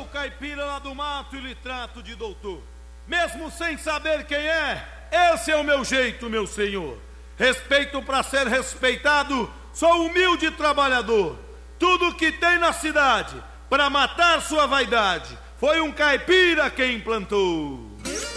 sou caipira lá do mato e lhe trato de doutor. Mesmo sem saber quem é, esse é o meu jeito, meu senhor. Respeito para ser respeitado, sou humilde trabalhador. Tudo que tem na cidade, para matar sua vaidade, foi um caipira quem implantou.